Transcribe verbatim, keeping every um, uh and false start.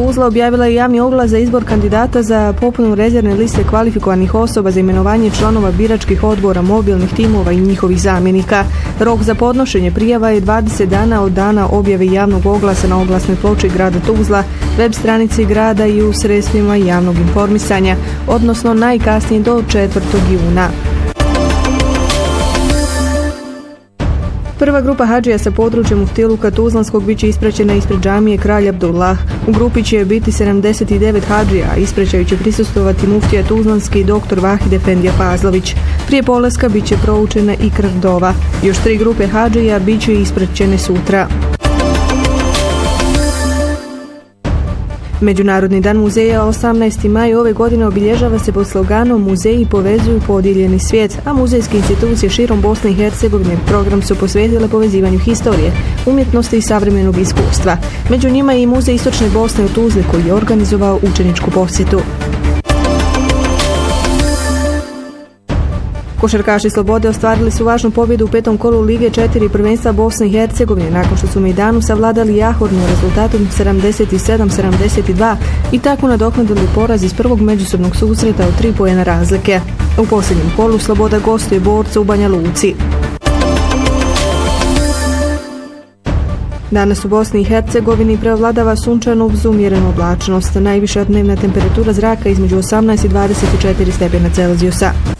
Tuzla objavila je javni oglas za izbor kandidata za popunu rezervne liste kvalifikovanih osoba za imenovanje članova biračkih odbora mobilnih timova i njihovih zamjenika. Rok za podnošenje prijava je dvadeset dana od dana objave javnog oglasa na oglasnoj ploči grada Tuzla, web stranici grada i u sredstvima javnog informisanja, odnosno najkasnije do četvrtog juna. Prva grupa hadžija sa područja Muftiluka Tuzlanskog bit će ispraćena ispred džamije Kralj Abdullah. U grupi će biti sedamdeset devet hadžija, a ispraćaju će prisustvovati muftija Tuzlanski doktor Vahid Efendija Fazlović. Prije polaska bit će proučena i krdova. Još tri grupe hadžija bit će ispraćene sutra. Međunarodni dan muzeja osamnaesti maj ove godine obilježava se pod sloganom Muzeji povezuju podijeljeni svijet, a muzejske institucije širom Bosne i Hercegovine program su posvetile povezivanju historije, umjetnosti i savremenog iskustva. Među njima je i Muzej Istočne Bosne u Tuzli koji je organizovao učeničku posjetu. Košarkaši Slobode ostvarili su važnu pobjedu u petom kolu Lige četiri prvenstva Bosne i Hercegovine nakon što su Mejdanu savladali Jahornu rezultatom sedamdeset sedam sedamdeset dva i tako nadoknadili poraz iz prvog međusobnog susreta od tri poena razlike. U posljednjem kolu Sloboda gostuje Borca u Banja Luci. Danas u Bosni i Hercegovini prevladava sunčano uz umjerenu oblačnost. Najviša dnevna temperatura zraka između osamnaest i dvadeset četiri stepena Celzijusa.